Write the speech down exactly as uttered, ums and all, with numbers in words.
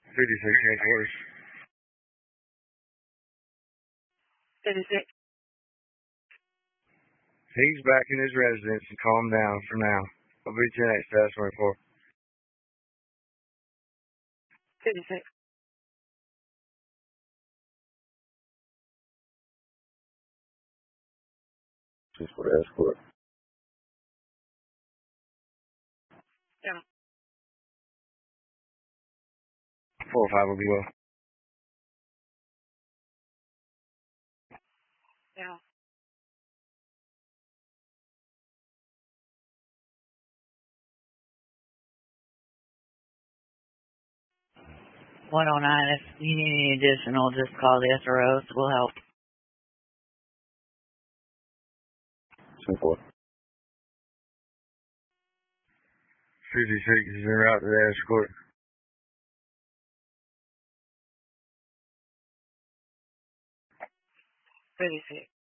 fifty-six headquarters. fifty-six. He's back in his residence and calm down for now. I'll be to you next task twenty-four. fifty-six. Just for the escort. Yeah. Four or five will be well. Yeah. one oh nine, if you need any additional, just call the S R Os. We'll help. twenty-four. fifty-six is en route to the escort. fifty-six.